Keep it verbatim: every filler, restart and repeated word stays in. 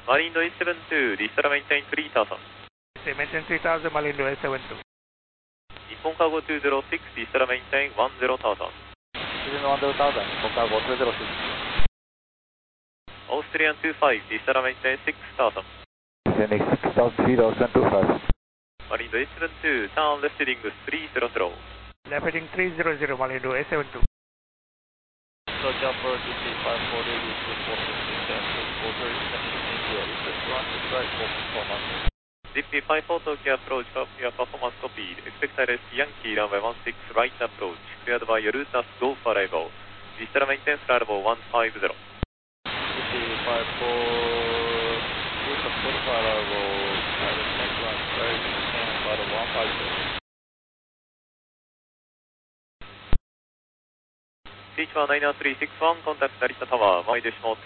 Malindo eight seven two, Restore maintain three thousand. Maintain three thousand, Malindo eight seven two. Nippon Cargo two zero six, Restore maintain one zero thousand. one zero thousand, Nippon Cargo two zero six. Austrian two five, Restore maintain six thousand. Descending six thousand feet, Austrian two five. Malindo eight seven two, turn left heading three zero zero. Left heading three zero zero, Malindo eight seven two. Tokyo approach D P five four eighty two four six six quarter extension India, request one to strike for performance. D P five four Tokyo approach, copy your performance copied. Expect I R S Yankee runway one six right approach, cleared by your route as go for arrival. Restore maintain flight level one five zero. D P five four, route as go for arrival, I R S Yankee one strike, and flight level one five zero. Beach one nine three six one, contact Narita Tower, my decimal